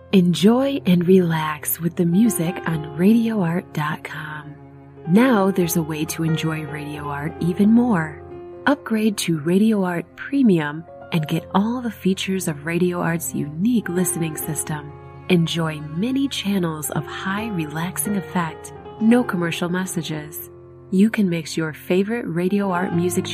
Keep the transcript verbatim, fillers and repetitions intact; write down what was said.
Enjoy and relax with the music on radio art dot com. Now there's a way to enjoy Radio Art even more. Upgrade to Radio Art Premium and get all the features of Radio Art's unique listening system. Enjoy many channels of high relaxing effect, no commercial messages. You can mix your favorite Radio Art music